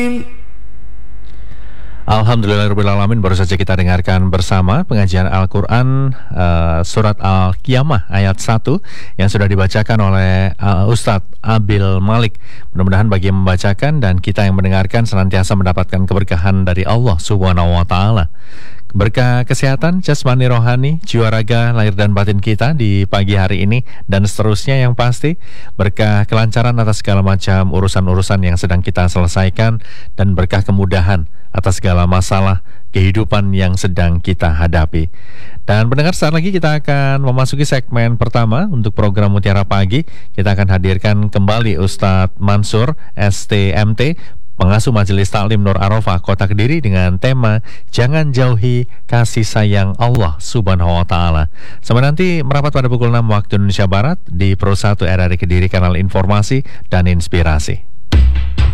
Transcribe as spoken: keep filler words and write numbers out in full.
Alhamdulillahirrahmanirrahim. Baru saja kita dengarkan bersama pengajian Al-Quran uh, Surat Al-Qiyamah ayat satu yang sudah dibacakan oleh uh, Ustadz Abil Malik. Mudah-mudahan bagi yang membacakan dan kita yang mendengarkan senantiasa mendapatkan keberkahan dari Allah Subhanahu wa Ta'ala. Berkah kesehatan jasmani rohani, jiwa raga, lahir dan batin kita di pagi hari ini dan seterusnya, yang pasti berkah kelancaran atas segala macam urusan-urusan yang sedang kita selesaikan, dan berkah kemudahan atas segala masalah kehidupan yang sedang kita hadapi. Dan pendengar, saat lagi kita akan memasuki segmen pertama untuk program Mutiara Pagi. Kita akan hadirkan kembali Ustadz Mansur S T M T, pengasuh Majelis Taklim Nur Arafah Kota Kediri, dengan tema Jangan Jauhi Kasih Sayang Allah Subhanahu wa Ta'ala. Sampai nanti merapat pada pukul enam waktu Indonesia Barat di Pro satu R R I Kediri, kanal informasi dan inspirasi.